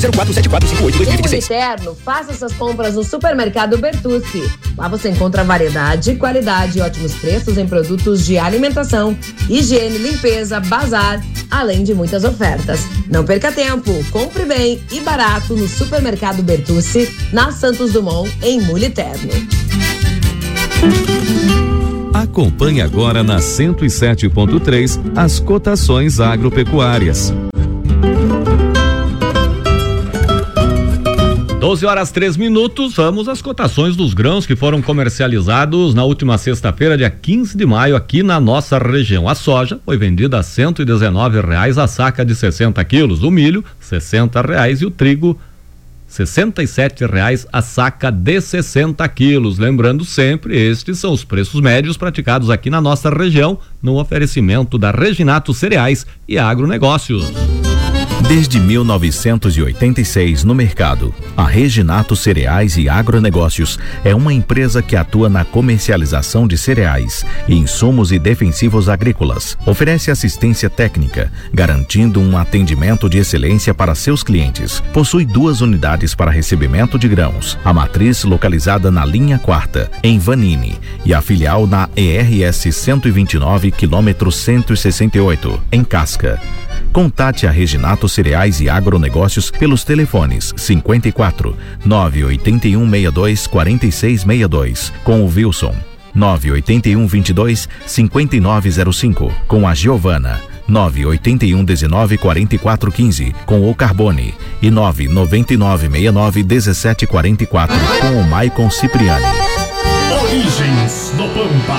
0474582026. Eterno, faça suas compras no Supermercado Bertucci. Lá você encontra variedade, qualidade e ótimos preços em produtos de alimentação, higiene, limpeza, bazar, além de muitas ofertas. Não perca tempo, compre bem e barato no Supermercado Bertucci, na Santos Dumont, em Muliterno. Acompanhe agora na 107.3 as cotações agropecuárias. 12h03, vamos às cotações dos grãos que foram comercializados na última sexta-feira, dia 15 de maio, aqui na nossa região. A soja foi vendida a R$119 a saca de 60 quilos, o milho R$60 e o trigo R$67 a saca de 60 quilos. Lembrando sempre, estes são os preços médios praticados aqui na nossa região, no oferecimento da Reginato Cereais e Agronegócios. Desde 1986 no mercado, a Reginato Cereais e Agronegócios é uma empresa que atua na comercialização de cereais, insumos e defensivos agrícolas. Oferece assistência técnica, garantindo um atendimento de excelência para seus clientes. Possui 2 unidades para recebimento de grãos, a matriz localizada na linha 4ª, em Vanini, e a filial na ERS 129, quilômetro 168, em Casca. Contate a Reginato Cereais e Agronegócios pelos telefones 54 981 62 4662 com o Wilson, 981 22 5905 com a Giovana, 981 19 44 15 com o Carbone e 999 69 17 44 com o Maicon Cipriani. Origens do Pampa.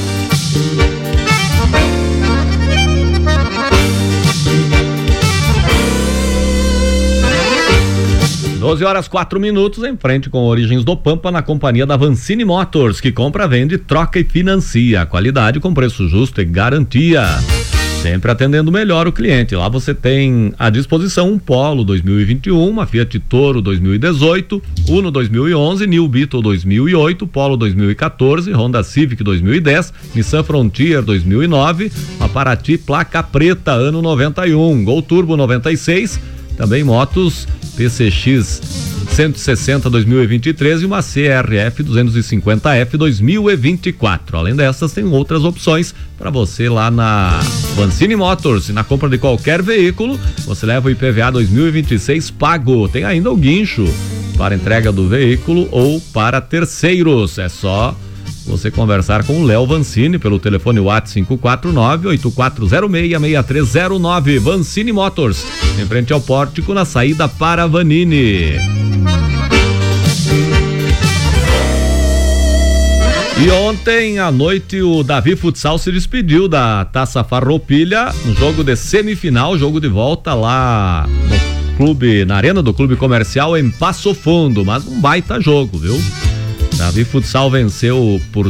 12h04, em frente com Origens do Pampa, na companhia da Vancini Motors, que compra, vende, troca e financia. Qualidade com preço justo e garantia. Sempre atendendo melhor o cliente. Lá você tem à disposição um Polo 2021, uma Fiat Toro 2018, Uno 2011, New Beetle 2008, Polo 2014, Honda Civic 2010, Nissan Frontier 2009, uma Paraty placa preta ano 91, Gol Turbo 96, também motos PCX 160 2023 e uma CRF 250F 2024. Além dessas, tem outras opções para você lá na Vancini Motors. E na compra de qualquer veículo, você leva o IPVA 2026 pago. Tem ainda o guincho para entrega do veículo ou para terceiros. É só você conversar com o Léo Vancini pelo telefone WhatsApp 549-8406-6309. Vancini Motors, em frente ao pórtico, na saída para Vanini. E ontem à noite o Davi Futsal se despediu da Taça Farroupilha, no jogo de semifinal, jogo de volta lá no clube, na arena do Clube Comercial em Passo Fundo, mas um baita jogo, viu? Davi Futsal venceu por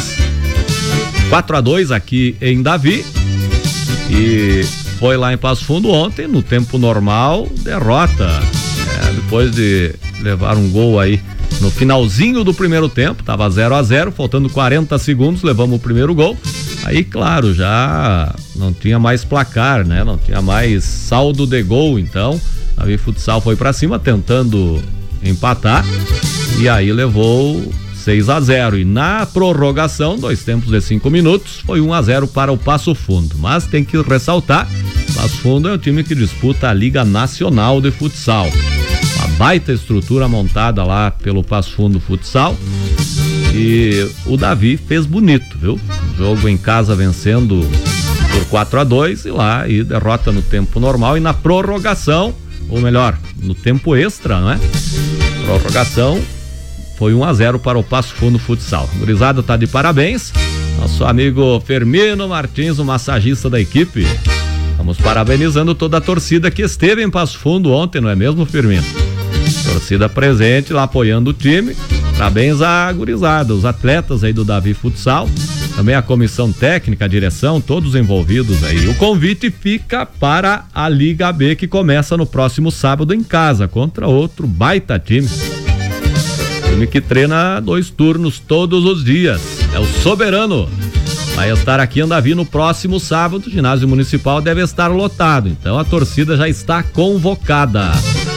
4-2 aqui em Davi e foi lá em Passo Fundo ontem, no tempo normal, derrota. Depois de levar um gol aí no finalzinho do primeiro tempo, tava 0-0, faltando 40 segundos, levamos o primeiro gol. Aí, claro, já não tinha mais placar, né? Não tinha mais saldo de gol, então Davi Futsal foi pra cima tentando empatar e aí levou 6-0 e na prorrogação, 2 tempos de 5 minutos, foi 1-0 para o Passo Fundo. Mas tem que ressaltar, Passo Fundo é o time que disputa a Liga Nacional de Futsal. Uma baita estrutura montada lá pelo Passo Fundo Futsal e o Davi fez bonito, viu? Jogo em casa vencendo por 4-2 e lá e derrota no tempo normal e na prorrogação, ou melhor, no tempo extra, não é? Prorrogação foi 1-0 para o Passo Fundo Futsal. O gurizada tá de parabéns. Nosso amigo Firmino Martins, o massagista da equipe. Estamos parabenizando toda a torcida que esteve em Passo Fundo ontem, não é mesmo, Firmino? Torcida presente lá apoiando o time. Parabéns à gurizada, os atletas aí do Davi Futsal. Também a comissão técnica, a direção, todos envolvidos aí. O convite fica para a Liga B, que começa no próximo sábado em casa, contra outro baita time. Time que treina 2 turnos todos os dias. É o Soberano. Vai estar aqui em Andavi no próximo sábado. O ginásio municipal deve estar lotado. Então a torcida já está convocada.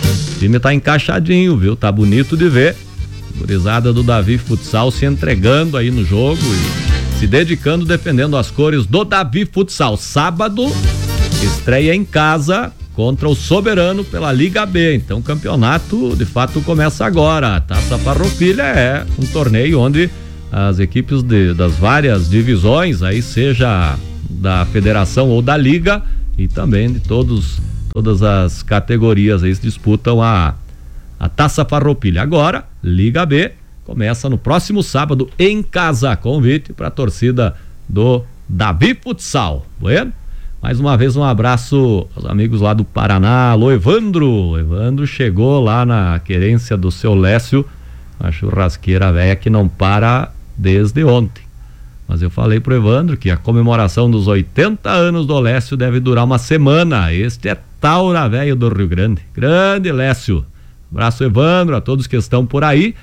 time tá encaixadinho, viu? Tá bonito de ver. Gurizada do Davi Futsal se entregando aí no jogo e se dedicando, defendendo as cores do Davi Futsal. Sábado, estreia em casa contra o Soberano pela Liga B. Então o campeonato de fato começa agora. A Taça Farroupilha é um torneio onde as equipes das várias divisões, aí seja da federação ou da liga, e também de todas as categorias aí se disputam a Taça Farroupilha. Agora, Liga B começa no próximo sábado em casa. Convite para a torcida do Davi Futsal. Bueno? Mais uma vez um abraço aos amigos lá do Paraná. Alô, Evandro. O Evandro chegou lá na querência do seu Lécio, a churrasqueira velha que não para desde ontem. Mas eu falei pro Evandro que a comemoração dos 80 anos do Lécio deve durar uma semana. Este é Taura Velho do Rio Grande. Grande Lécio. Abraço, Evandro, a todos que estão por aí.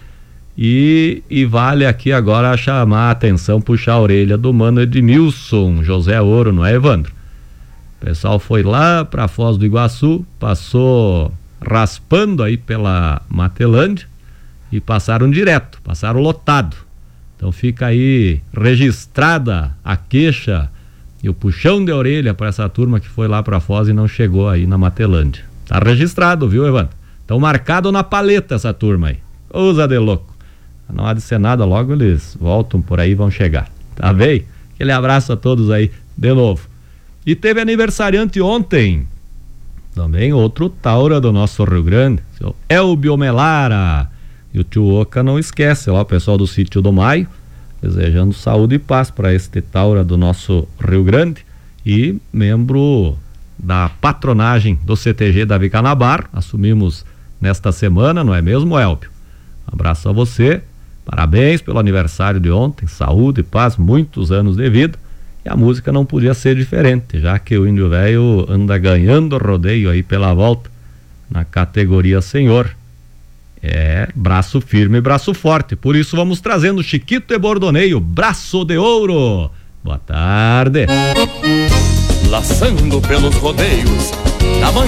E vale aqui agora chamar a atenção, puxar a orelha do mano Edmilson José Ouro, não é, Evandro? O pessoal foi lá pra Foz do Iguaçu, passou raspando aí pela Matelândia e passaram direto, passaram lotado. Então fica aí registrada a queixa e o puxão de orelha para essa turma que foi lá pra Foz e não chegou aí na Matelândia. Tá registrado, viu, Evandro? Estão marcados na paleta essa turma aí. Usa de louco. Não há de ser nada, logo eles voltam por aí e vão chegar. Tá bem? Aquele abraço a todos aí de novo. E teve aniversariante ontem. Também outro Taura do nosso Rio Grande, seu Elbio Melara. E o tio Oca não esquece lá, o pessoal do Sítio do Maio, desejando saúde e paz para este Taura do nosso Rio Grande. E membro da patronagem do CTG Davi Canabar, assumimos nesta semana, não é mesmo, Elbio? Abraço a você, parabéns pelo aniversário de ontem, saúde e paz, muitos anos de vida. E a música não podia ser diferente, já que o Índio Velho anda ganhando rodeio aí pela volta na categoria senhor. É braço firme, braço forte. Por isso vamos trazendo Chiquito e Bordoneio, Braço de Ouro. Boa tarde. Laçando pelos rodeios, na